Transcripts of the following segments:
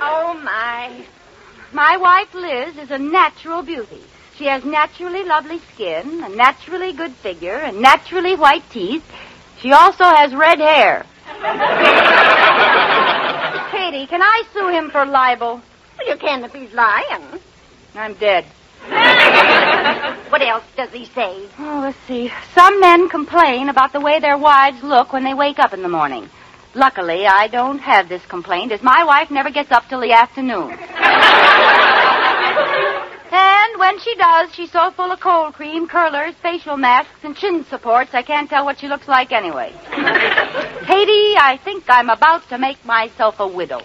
Oh, my. My wife, Liz, is a natural beauty. She has naturally lovely skin, a naturally good figure, and naturally white teeth. She also has red hair. Katie, can I sue him for libel? Well, you can if he's lying. I'm dead. What else does he say? Oh, let's see. Some men complain about the way their wives look when they wake up in the morning. Luckily, I don't have this complaint, as my wife never gets up till the afternoon. And when she does, she's so full of cold cream, curlers, facial masks, and chin supports, I can't tell what she looks like anyway. Katie, I think I'm about to make myself a widow.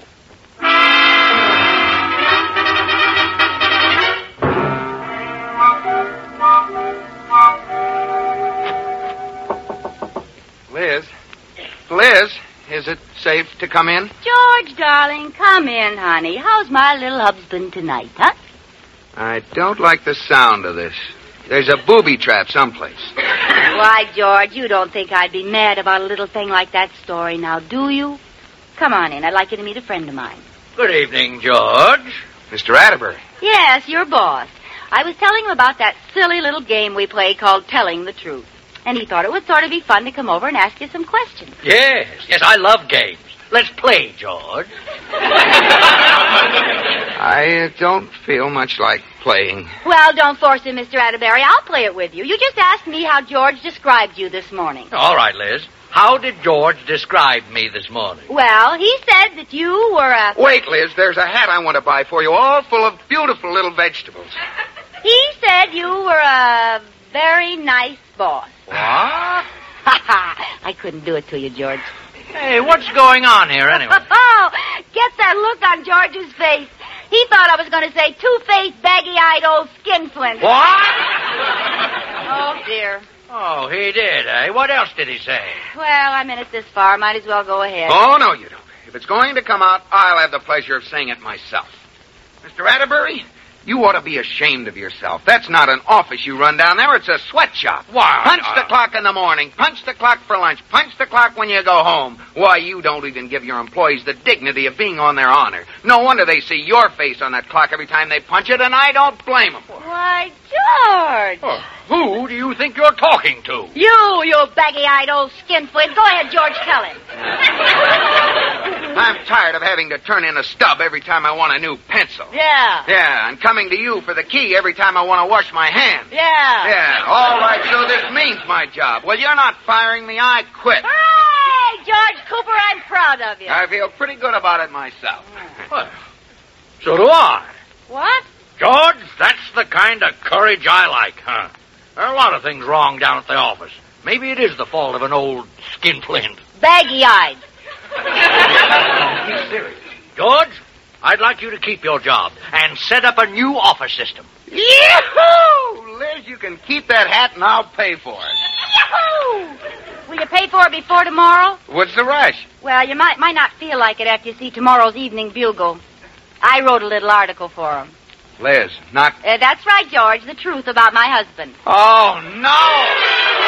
Liz, is it safe to come in? George, darling, come in, honey. How's my little husband tonight, huh? I don't like the sound of this. There's a booby trap someplace. Why, George, you don't think I'd be mad about a little thing like that story now, do you? Come on in. I'd like you to meet a friend of mine. Good evening, George. Mr. Atterbury. Yes, your boss. I was telling him about that silly little game we play called Telling the Truth. And he thought it would sort of be fun to come over and ask you some questions. Yes, I love games. Let's play, George. I don't feel much like playing. Well, don't force it, Mr. Atterbury. I'll play it with you. You just asked me how George described you this morning. All right, Liz. How did George describe me this morning? Well, he said that you were a... Wait, Liz, there's a hat I want to buy for you, all full of beautiful little vegetables. He said you were a very nice boss. What? I couldn't do it to you, George. Hey, what's going on here anyway? Oh, get that look on George's face. He thought I was going to say two-faced, baggy-eyed old skinflint. What? Oh, dear. Oh, he did, eh? What else did he say? Well, I'm in it this far. Might as well go ahead. Oh, no, you don't. If it's going to come out, I'll have the pleasure of saying it myself. Mr. Atterbury, you ought to be ashamed of yourself. That's not an office you run down there. It's a sweatshop. Wow. Punch the clock in the morning. Punch the clock for lunch. Punch the clock when you go home. Why, you don't even give your employees the dignity of being on their honor. No wonder they see your face on that clock every time they punch it, and I don't blame them. Why, George. Oh, who do you think you're talking to? You baggy-eyed old skinflint. Go ahead, George, tell him. I'm tired of having to turn in a stub every time I want a new pencil. Yeah. Yeah, and coming to you for the key every time I want to wash my hands. Yeah. Yeah, all right, so this means my job. Well, you're not firing me. I quit. Hooray, George Cooper, I'm proud of you. I feel pretty good about it myself. Well, so do I. What? George, that's the kind of courage I like, huh? There are a lot of things wrong down at the office. Maybe it is the fault of an old skinflint. Baggy-eyed. He's serious. George, I'd like you to keep your job and set up a new office system. Yee-hoo! Liz, you can keep that hat and I'll pay for it. Yahoo! Will you pay for it before tomorrow? What's the rush? Well, you might not feel like it after you see tomorrow's Evening Bugle. I wrote a little article for him. Liz, not... That's right, George. The truth about my husband. Oh, no!